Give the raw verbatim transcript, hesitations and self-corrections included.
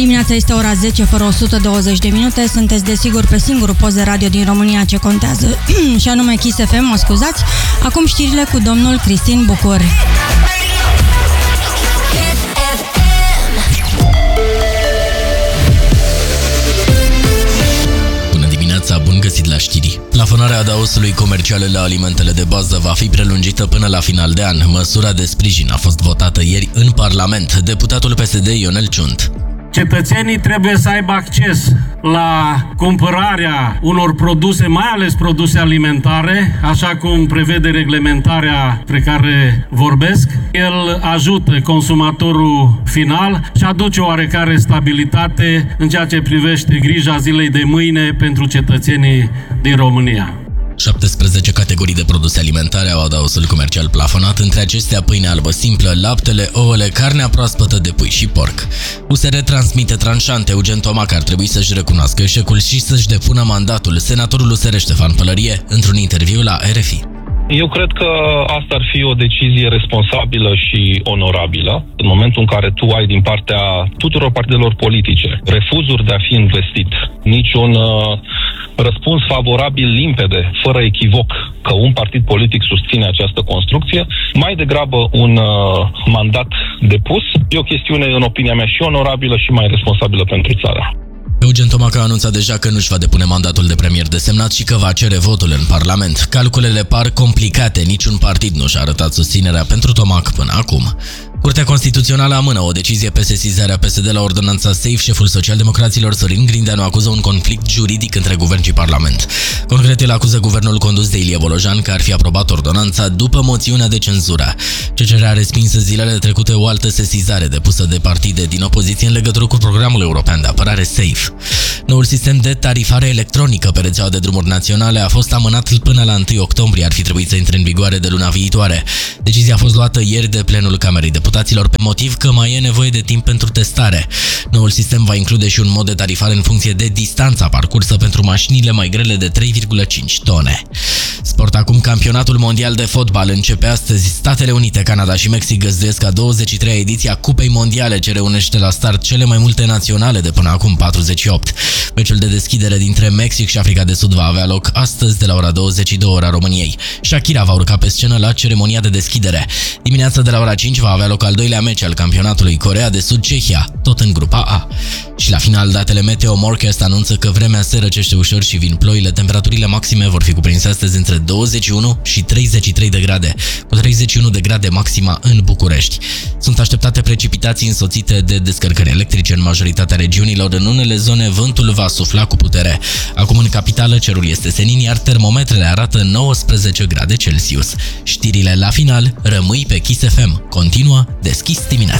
Dimineața este ora zece fără o sută douăzeci de minute. Sunteți desigur pe singurul post de radio din România ce contează și anume Kiss F M, mă scuzați. Acum știrile cu domnul Cristin Bucur. Bun găsit la știri. Plafonarea adaosului comercial la alimentele de bază va fi prelungită până la final de an. Măsura de sprijin a fost votată ieri în Parlament. Deputatul P S D Ionel Ciunt. Cetățenii trebuie să aibă acces la cumpărarea unor produse, mai ales produse alimentare, așa cum prevede reglementarea pe care vorbesc. El ajută consumatorul final și aduce oarecare stabilitate în ceea ce privește grija zilei de mâine pentru cetățenii din România. șaptesprezece categorii de produse alimentare au adaosul comercial plafonat, între acestea pâine albă simplă, laptele, ouăle, carnea proaspătă de pui și porc. U S R transmite tranșant. Eugen Toma că ar trebui să-și recunoască eșecul și să-și depună mandatul. Senatorul U S R Ștefan Pălărie, într-un interviu la R F I. Eu cred că asta ar fi o decizie responsabilă și onorabilă. În momentul în care tu ai din partea tuturor partidelor politice refuzuri de a fi investit, niciun uh, răspuns favorabil limpede, fără echivoc, că un partid politic susține această construcție, mai degrabă un uh, mandat depus, e o chestiune, în opinia mea, și onorabilă și mai responsabilă pentru țara. Eugen Tomac a anunțat deja că nu-și va depune mandatul de premier desemnat și că va cere votul în Parlament. Calculele par complicate, niciun partid nu și-a arătat susținerea pentru Tomac până acum. Curtea Constituțională amână o decizie pe sesizarea P S D la ordonanța SAFE. Șeful socialdemocraților Sorin Grindeanu acuză un conflict juridic între guvern și Parlament. Concret, el acuză guvernul condus de Ilie Bolojan că ar fi aprobat ordonanța după moțiunea de cenzură. C C R a respins zilele trecute o altă sesizare depusă de partide din opoziție în legătură cu programul european de apărare SAFE. Noul sistem de tarifare electronică pe rețeaua de drumuri naționale a fost amânat până la întâi octombrie, ar fi trebuit să intre în vigoare de luna viitoare. Decizia a fost luată ieri de plenul Camerei Deputaților pe motiv că mai e nevoie de timp pentru testare. Noul sistem va include și un mod de tarifare în funcție de distanța parcursă pentru mașinile mai grele de trei virgulă cinci tone. Sport acum, campionatul mondial de fotbal începe astăzi. Statele Unite, Canada și Mexic găzduiesc a douăzeci și treia ediție a Cupei Mondiale, ce reunește la start cele mai multe naționale de până acum, patruzeci și opt. Meciul de deschidere dintre Mexic și Africa de Sud va avea loc astăzi de la ora douăzeci și două ora României. Shakira va urca pe scenă la ceremonia de deschidere. Dimineața de la ora cinci va avea loc al doilea meci al campionatului, Coreea de Sud-Cehia, tot în grupa A. Și la final, datele Meteo Morcast anunță că vremea se răcește ușor și vin ploile. Temperaturile maxime vor fi cuprinse astăzi între douăzeci și unu și treizeci și trei de grade, cu treizeci și unu de grade maxima în București. Sunt așteptate precipitații însoțite de descărcări electrice în majoritatea regiunilor. În unele zone vântul va sufla cu putere. Acum în capitală cerul este senin, iar termometrele arată nouăsprezece grade Celsius. Știrile la final, rămâi pe Kiss F M. Continuă Deschis dimineața.